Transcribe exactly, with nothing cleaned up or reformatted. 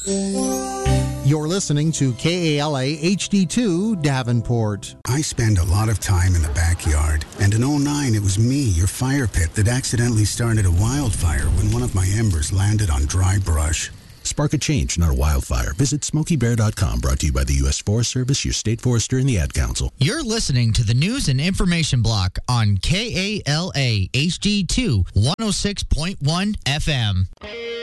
You're listening to K A L A H D two Davenport. I spend a lot of time in the backyard, and in oh nine it was me, your fire pit, that accidentally started a wildfire when one of my embers landed on dry brush. Spark a change, not a wildfire. Visit Smokey Bear dot com, brought to you by the U S Forest Service, your state forester, and the Ad Council. You're listening to the News and Information Block on K A L A H D two one oh six point one F M.